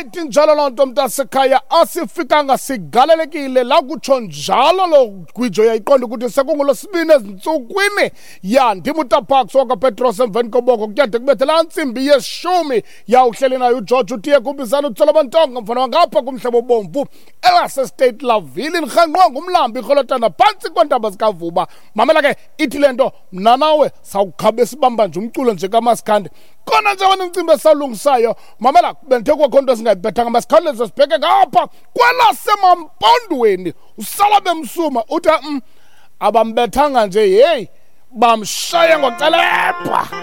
ayithi njalo loo nto mntasekhaya asifikanga sigalelekile la kutsho njalo lo gwijo yayiqonda ukuthi sekungolosibini ezintsukwini ndim utaparks wakapetros emveni koboko kuyade kubethe laa ntsimbi yeshumi yawuhleli nayo ugeorge utiye kubizana utsolobantonga mfana wangapha kumhlaba obomvu elasestate laville nirhanqwa ngumlambi irholotana phantsi kweentaba zikavuba. Mamela ke ithi le nto mna nawe sawukhaba sibamba nje umculo nje kamaskandi khona nje wena incimbi esalungisayo. Mamela benthe kwakho nto singayibhethanga masikhawuleze sibheke ngapha kwelaSemampondweni usala bemsuma uthi abambethanga nje bamshaya ngocelepha.